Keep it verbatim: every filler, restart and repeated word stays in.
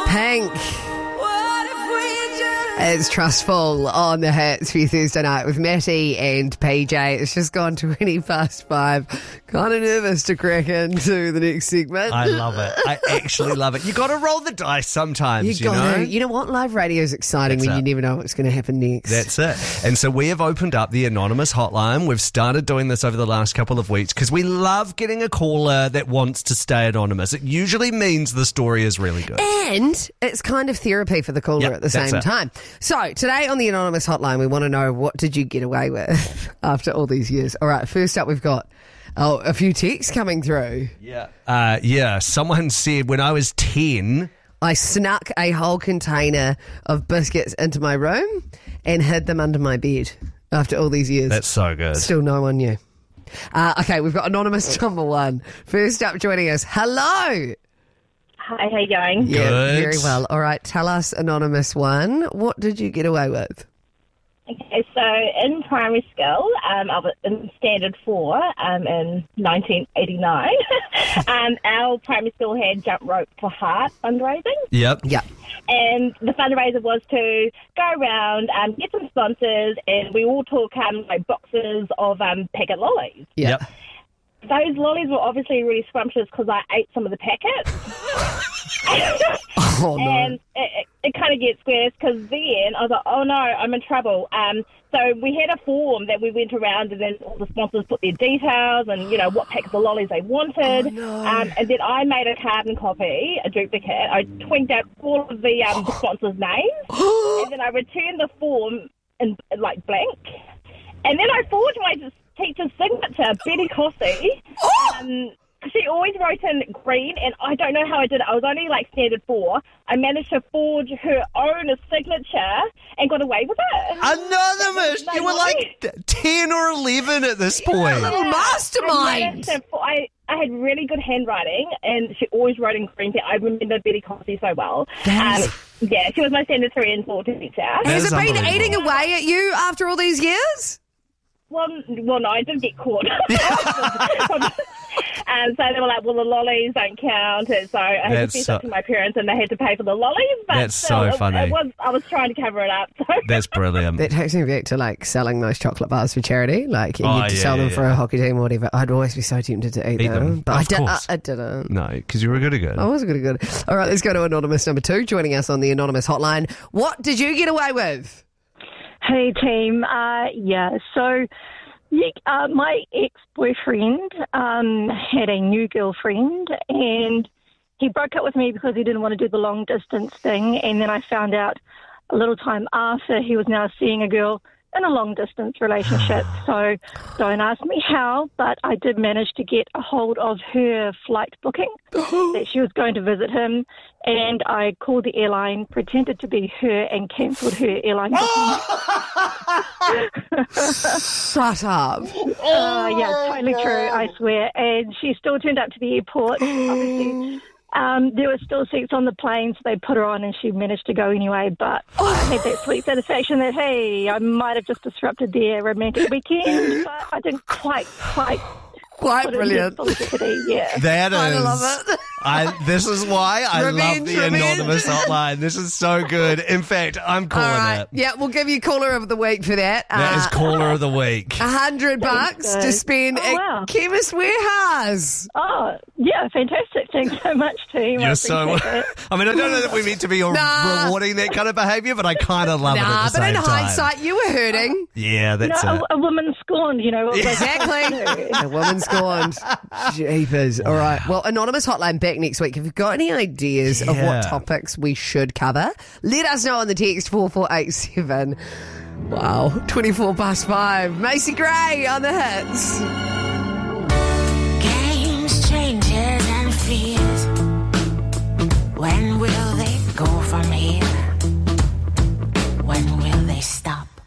Pink. It's Trustful on the Hits for your Thursday night with Matty and P J. It's just gone twenty past five. Kind of nervous to crack into the next segment. I love it. I actually love it. You got to roll the dice sometimes, you, you know? know? You know what? Live radio is exciting That's when it. you never know what's going to happen next. That's it. And so we have opened up the Anonymous hotline. We've started doing this over the last couple of weeks because we love getting a caller that wants to stay anonymous. It usually means the story is really good. And it's kind of therapy for the caller Yep, at the that's same it. time. So today on the Anonymous hotline, we want to know, what did you get away with after all these years? All right, first up, we've got oh, a few texts coming through. Yeah. Uh, yeah. Someone said when I was ten... I snuck a whole container of biscuits into my room and hid them under my bed after all these years. That's so good. Still no one knew. Uh, okay, we've got Anonymous number one. First up joining us, hello. Hi, how you going? Yeah, Good. very well. All right, tell us, Anonymous one, what did you get away with? Okay, so in primary school, um, I was in Standard four um, in nineteen eighty-nine. um, our primary school had Jump Rope for Heart fundraising. Yep. Yeah. And the fundraiser was to go around, um, get some sponsors, and we all took um, like boxes of um, packet lollies. Yeah. Yep. Those lollies were obviously really scrumptious because I ate some of the packets. Oh, no. And it, it, it kind of gets worse because then I was like, oh no, I'm in trouble. Um, so we had a form that we went around, and then all the sponsors put their details and, you know, what packets of lollies they wanted. Oh, no. um, and then I made a carbon copy, a duplicate. I twinked out all of the, um, the sponsors' names, and then I returned the form in, like, blank. And then I forged my teacher's signature, Betty Cossey. Um, she always wrote in green, and I don't know how I did it. I was only like standard four. I managed to forge her own signature and got away with it. Anonymous! You were like ten or eleven at this point. Little I, mastermind. managed to- I, I had really good handwriting, and she always wrote in green. I remember Betty Cossey so well. That's- Um, yeah, she was my standard three and four teacher. That Has is it been unbelievable. eating away at you after all these years? Well, well, no, I did get caught. um, so they were like, well, the lollies don't count. And so I had That's to say so- something to my parents, and they had to pay for the lollies. But That's still, so it- funny. It was, I was trying to cover it up. So. That's brilliant. That takes me back to like selling those chocolate bars for charity. Like you Oh, get to yeah, sell them yeah, for yeah. a hockey team or whatever. I'd always be so tempted to eat, Eat them. them. But I, Of did, I, course. I didn't. No, because you were good at good. I was good, good. All right, let's go to Anonymous number two, joining us on the Anonymous hotline. What did you get away with? Hey team, uh, yeah, so yeah, uh, my ex-boyfriend um, had a new girlfriend, and he broke up with me because he didn't want to do the long distance thing, and then I found out a little time after he was now seeing a girl in a long distance relationship. So don't ask me how, but I did manage to get a hold of her flight booking that she was going to visit him, and I called the airline, pretended to be her, and cancelled her airline booking. Shut up. Uh, yeah, totally true, I swear. And she still turned up to the airport. Obviously, um, there were still seats on the plane, so they put her on and she managed to go anyway. But I had that sweet satisfaction that, hey, I might have just disrupted their romantic weekend, but I didn't quite, quite... Quite put it brilliant. into publicity, yeah. That is. I love it. I, this is why I Revenge, love the revenge. Anonymous hotline. This is so good. In fact, I'm calling All right. it. Yeah, we'll give you caller of the week for that. That is Uh, caller of the week. A hundred bucks to guys. spend Oh, at wow. Chemist Warehouse. Oh, yeah, fantastic. Thanks so much, team. I You're so. appreciate it. I mean, I don't know that we meant to be Nah. rewarding that kind of behaviour, but I kind of love it at Nah, the but same in time. hindsight, you were hurting. Yeah, You that's know, it. a, a woman scorned, you know. What was I Exactly. supposed to do? A woman scorned. Jeepers. All right. Well, Anonymous Hotline back next week. If you've got any ideas of Yeah. what topics we should cover, let us know on the text four four eight seven. Wow. twenty-four past five. Macy Gray on the hits.